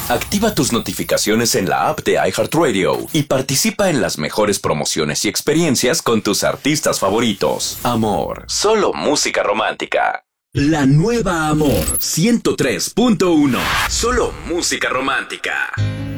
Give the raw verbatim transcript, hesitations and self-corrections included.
Activa tus notificaciones en la app de iHeartRadio y participa en las mejores promociones y experiencias con tus artistas favoritos. Amor, solo música romántica. La nueva Amor ciento tres punto uno. Solo música romántica.